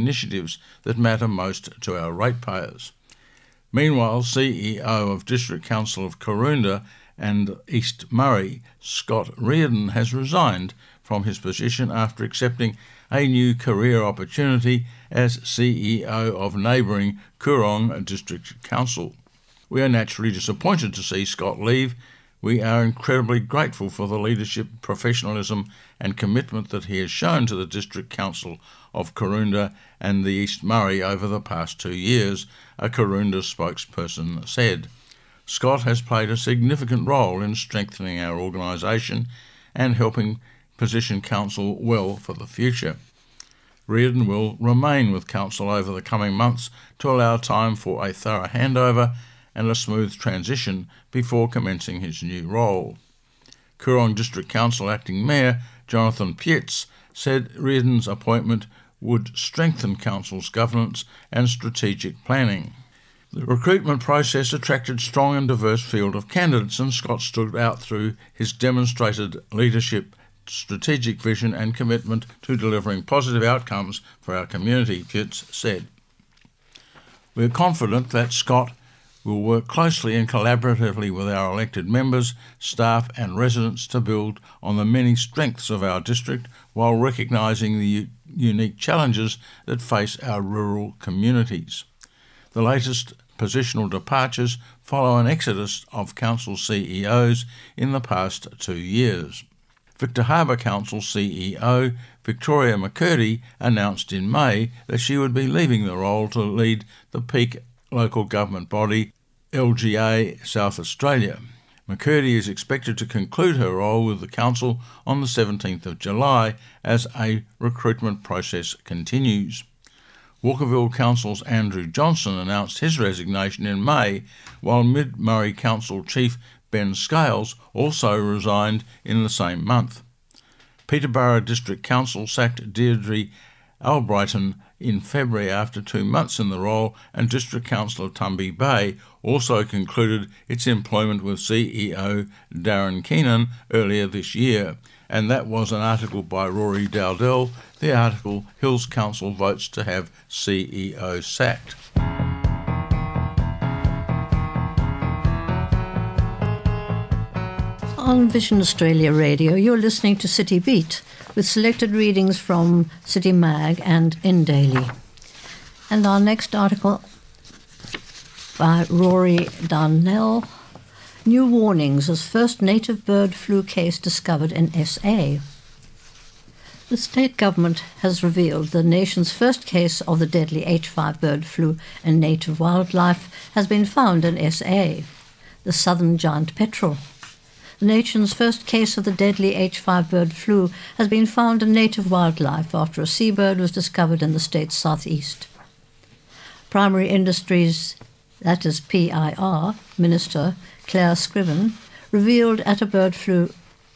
initiatives that matter most to our ratepayers. Meanwhile, CEO of District Council of Karoonda and East Murray, Scott Reardon, has resigned from his position after accepting a new career opportunity as CEO of neighbouring Coorong District Council. We are naturally disappointed to see Scott leave. We are incredibly grateful for the leadership, professionalism and commitment that he has shown to the District Council of Karoonda and the East Murray over the past 2 years, a Karoonda spokesperson said. Scott has played a significant role in strengthening our organisation and helping position Council well for the future. Reardon will remain with Council over the coming months to allow time for a thorough handover and a smooth transition before commencing his new role. Coorong District Council Acting Mayor Jonathan Pietz said Reardon's appointment would strengthen Council's governance and strategic planning. The recruitment process attracted a strong and diverse field of candidates, and Scott stood out through his demonstrated leadership, strategic vision and commitment to delivering positive outcomes for our community, Pietz said. We are confident that Scott will work closely and collaboratively with our elected members, staff and residents to build on the many strengths of our district while recognising the unique challenges that face our rural communities. The latest positional departures follow an exodus of council CEOs in the past 2 years. Victor Harbour Council CEO Victoria McCurdy announced in May that she would be leaving the role to lead the peak local government body LGA South Australia. McCurdy is expected to conclude her role with the council on the 17th of July as a recruitment process continues. Walkerville Council's Andrew Johnson announced his resignation in May, while Mid-Murray Council Chief Ben Scales also resigned in the same month. Peterborough District Council sacked Deirdre Albrighton in February after 2 months in the role, and District Council of Tumby Bay also concluded its employment with CEO Darren Keenan earlier this year, and that was an article by Rory Dowdell. The article, Hills Council votes to have CEO sacked. On Vision Australia Radio, you're listening to City Beat with selected readings from City Mag and In Daily. And our next article by Rory Darnell, New Warnings as First Native Bird Flu Case Discovered in SA. The state government has revealed the nation's first case of the deadly H5 bird flu in native wildlife has been found in SA, the southern giant petrel. The nation's first case of the deadly H5 bird flu has been found in native wildlife after a seabird was discovered in the state's southeast. Primary Industries, that is PIR, Minister Claire Scriven, revealed at a bird flu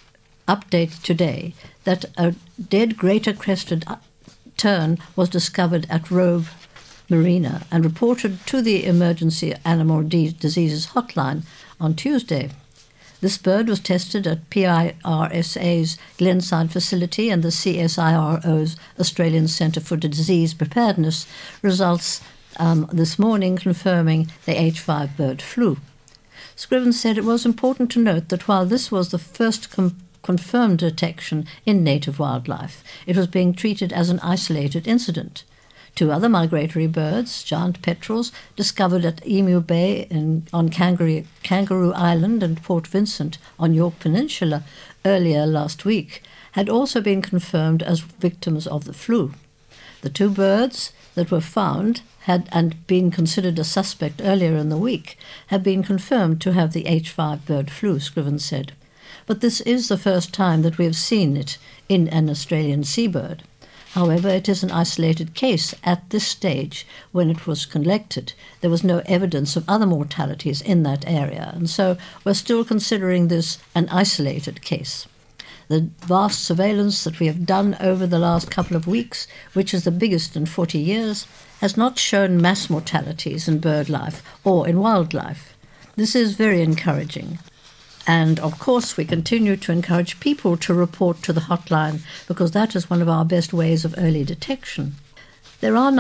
update today that a dead greater crested tern was discovered at Robe Marina and reported to the Emergency Animal Diseases Hotline on Tuesday. This bird was tested at PIRSA's Glenside facility and the CSIRO's Australian Centre for Disease Preparedness results this morning confirming the H5 bird flu. Scriven said it was important to note that while this was the first confirmed detection in native wildlife, it was being treated as an isolated incident. 2 other migratory birds, giant petrels, discovered at Emu Bay on Kangaroo Island and Port Vincent on York Peninsula earlier last week, had also been confirmed as victims of the flu. The 2 birds that were found and been considered a suspect earlier in the week have been confirmed to have the H5 bird flu, Scriven said. But this is the first time that we have seen it in an Australian seabird. However, it is an isolated case at this stage. When it was collected, there was no evidence of other mortalities in that area, and so we're still considering this an isolated case. The vast surveillance that we have done over the last couple of weeks, which is the biggest in 40 years, has not shown mass mortalities in bird life or in wildlife. This is very encouraging. And, of course, we continue to encourage people to report to the hotline because that is one of our best ways of early detection. There are